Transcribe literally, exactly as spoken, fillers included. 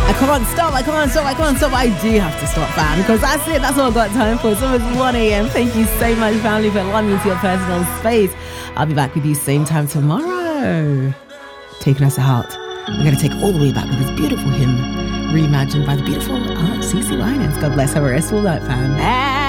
I can't stop, I can't stop, I can't stop. I do have to stop, fam, because that's it. That's all I've got time for. So it's one a.m. Thank you so much, family, for allowing me into your personal space. I'll be back with you same time tomorrow. Taking us out. We're going to take all the way back with this beautiful hymn reimagined by the beautiful uh, CeCe Winans. God bless her restful night, fam.